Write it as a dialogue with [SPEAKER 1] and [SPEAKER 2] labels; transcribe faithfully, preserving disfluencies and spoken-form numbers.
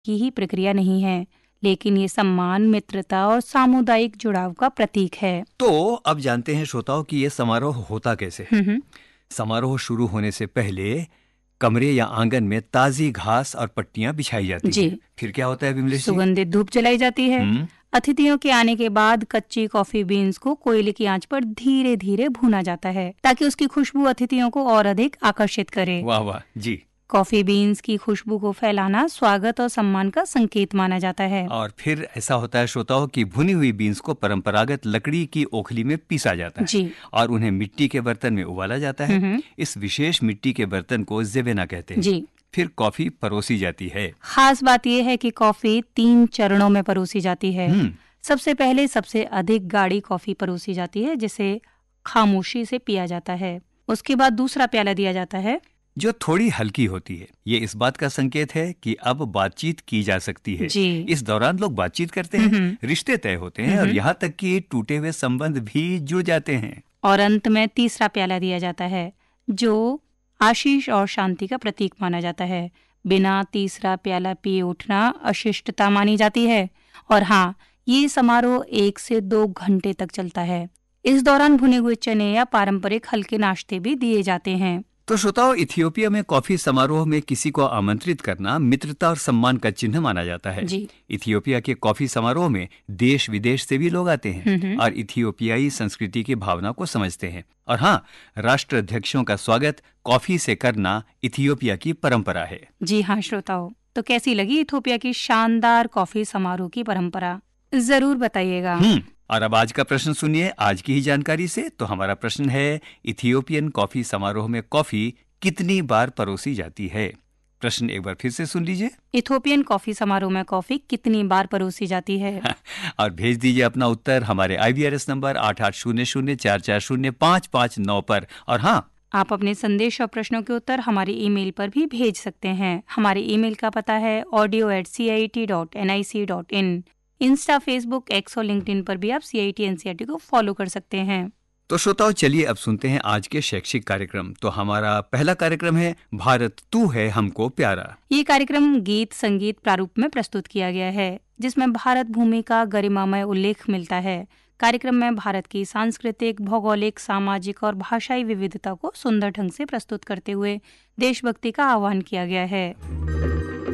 [SPEAKER 1] की ही प्रक्रिया नहीं है, लेकिन ये सम्मान, मित्रता और सामुदायिक जुड़ाव का प्रतीक है।
[SPEAKER 2] तो अब जानते हैं श्रोताओं कि ये समारोह होता कैसे है। समारोह शुरू होने से पहले कमरे या आंगन में ताजी घास और पट्टियां बिछाई जाती
[SPEAKER 1] जी।
[SPEAKER 2] हैं। फिर क्या होता है विमलेश जी?
[SPEAKER 1] सुगंधित धूप जलाई जाती है।
[SPEAKER 2] हम्म,
[SPEAKER 1] अतिथियों के आने के बाद कच्ची कॉफी बीन्स को कोयले की आंच पर धीरे धीरे भूना जाता है, ताकि उसकी खुशबू अतिथियों को और अधिक आकर्षित करे।
[SPEAKER 2] वाह वाह जी।
[SPEAKER 1] कॉफी बीन्स की खुशबू को फैलाना स्वागत और सम्मान का संकेत माना जाता है।
[SPEAKER 2] और फिर ऐसा होता है श्रोताओं कि भुनी हुई बीन्स को परंपरागत लकड़ी की ओखली में पीसा जाता है
[SPEAKER 1] जी।
[SPEAKER 2] और उन्हें मिट्टी के बर्तन में उबाला जाता है। इस विशेष मिट्टी के बर्तन को ज़ेवेना कहते हैं।
[SPEAKER 1] जी।
[SPEAKER 2] फिर कॉफी परोसी जाती है।
[SPEAKER 1] खास बात यह है कि कॉफी तीन चरणों में परोसी जाती है।
[SPEAKER 2] हम्म,
[SPEAKER 1] सबसे पहले सबसे अधिक गाढ़ी कॉफी परोसी जाती है, जिसे खामोशी से पिया जाता है। उसके बाद दूसरा प्याला दिया जाता है,
[SPEAKER 2] जो थोड़ी हल्की होती है। ये इस बात का संकेत है कि अब बातचीत की जा सकती है।
[SPEAKER 1] जी।
[SPEAKER 2] इस दौरान लोग बातचीत करते हैं, रिश्ते तय होते हैं और यहाँ तक कि टूटे हुए संबंध भी जुड़ जाते हैं।
[SPEAKER 1] और अंत में तीसरा प्याला दिया जाता है, जो आशीष और शांति का प्रतीक माना जाता है। बिना तीसरा प्याला पिए उठना अशिष्टता मानी जाती है। और हाँ, ये समारोह एक से दो घंटे तक चलता है। इस दौरान भुने हुए चने या पारंपरिक हल्के नाश्ते भी दिए जाते हैं।
[SPEAKER 2] तो श्रोताओं, इथियोपिया में कॉफी समारोह में किसी को आमंत्रित करना मित्रता और सम्मान का चिन्ह माना जाता है।
[SPEAKER 1] जी।
[SPEAKER 2] इथियोपिया के कॉफी समारोह में देश विदेश से भी लोग आते हैं और इथियोपियाई संस्कृति की भावना को समझते हैं। और हाँ, राष्ट्राध्यक्षों का स्वागत कॉफी से करना इथियोपिया की परंपरा है।
[SPEAKER 1] जी हाँ श्रोताओं, तो कैसी लगी इथियोपिया की शानदार कॉफी समारोह की परंपरा? जरूर बताइएगा।
[SPEAKER 2] हम्म और अब आज का प्रश्न सुनिए आज की ही जानकारी से। तो हमारा प्रश्न है, इथियोपियन कॉफी समारोह में कॉफी कितनी बार परोसी जाती है? प्रश्न एक बार फिर से सुन लीजिए।
[SPEAKER 1] इथियोपियन कॉफी समारोह में कॉफी कितनी बार परोसी जाती है?
[SPEAKER 2] और भेज दीजिए अपना उत्तर हमारे आई वी आर एस नंबर आठ आठ शून्य शून्य चार चार शून्य पाँच पाँच नौ पर। और हाँ,
[SPEAKER 1] आप अपने संदेश और प्रश्नों के उत्तर हमारी ईमेल पर भी भेज सकते हैं। हमारी ईमेल का पता है audio eight C I T dot N I C dot in. Insta, Facebook, x और लिंक्डइन पर भी आप सी I T N C E R T को फॉलो कर सकते हैं।
[SPEAKER 2] तो श्रोताओं, चलिए अब सुनते हैं आज के शैक्षिक कार्यक्रम। तो हमारा पहला कार्यक्रम है भारत तू है हमको प्यारा।
[SPEAKER 1] ये कार्यक्रम गीत संगीत प्रारूप में प्रस्तुत किया गया है, जिसमें भारत भूमि का गरिमामय उल्लेख मिलता है। कार्यक्रम में भारत की सांस्कृतिक, भौगोलिक, सामाजिक और भाषाई विविधता को सुंदर ढंग से प्रस्तुत करते हुए देशभक्ति का आह्वान किया गया है।